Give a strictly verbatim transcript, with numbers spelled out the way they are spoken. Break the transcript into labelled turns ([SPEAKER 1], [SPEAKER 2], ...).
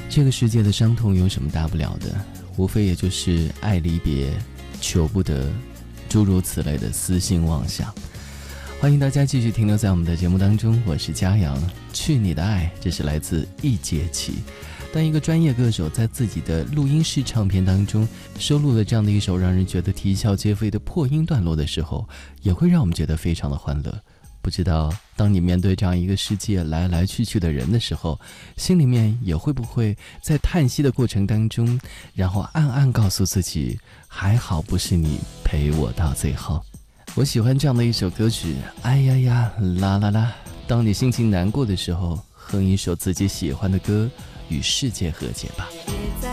[SPEAKER 1] 这个世界的伤痛有什么大不了的？无非也就是爱离别、求不得，诸如此类的私心妄想。欢迎大家继续停留在我们的节目当中，我是嘉阳。去你的爱，这是来自易节起。当一个专业歌手在自己的录音室唱片当中收录了这样的一首让人觉得啼笑皆非的破音段落的时候，也会让我们觉得非常的欢乐。不知道当你面对这样一个世界来来去去的人的时候，心里面也会不会在叹息的过程当中，然后暗暗告诉自己，还好不是你陪我到最后。我喜欢这样的一首歌曲，哎呀呀啦啦啦。当你心情难过的时候，哼一首自己喜欢的歌，与世界和解吧。